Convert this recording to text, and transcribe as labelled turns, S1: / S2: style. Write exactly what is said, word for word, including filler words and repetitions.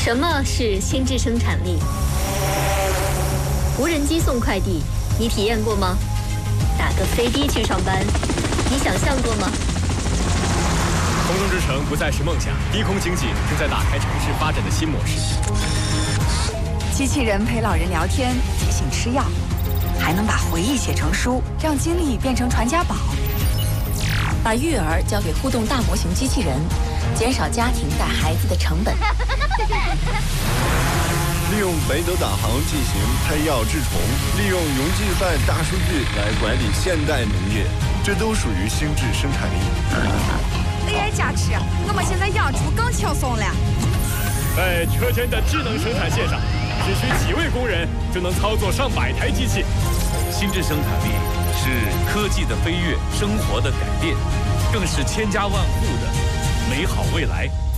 S1: 什么是心智生产力？无人机送快递，你体验过吗？打个飞的去上班，你想象过吗？
S2: 空中之城不再是梦想，低空经济正在打开城市发展的新模式。
S3: 机器人陪老人聊天，提醒吃药，还能把回忆写成书，让经历变成传家宝。
S4: 把育儿交给互动大模型机器人，减少家庭带孩子的成本。
S5: 利用北斗导航进行拍药治虫，利用云计算大数据来管理现代农业，这都属于心智生产力。
S3: A I 加持，我们现在养猪更轻松了。
S2: 在车间的智能生产线上，只需几位工人就能操作上百台机器。
S6: 心智生产力是科技的飞跃，生活的改变，更是千家万户的美好未来。